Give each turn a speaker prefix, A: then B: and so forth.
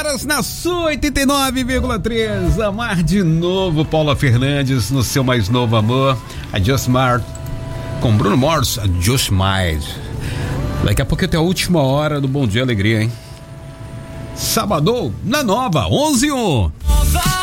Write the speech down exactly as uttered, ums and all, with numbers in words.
A: horas na sua oitenta e nove vírgula três. Amar de novo, Paula Fernandes, no seu mais novo amor. A Just Mart com Bruno Mars, a Just Mind. Daqui a pouco tem a última hora do Bom Dia Alegria, hein? Sábado, na Nova, onze e um.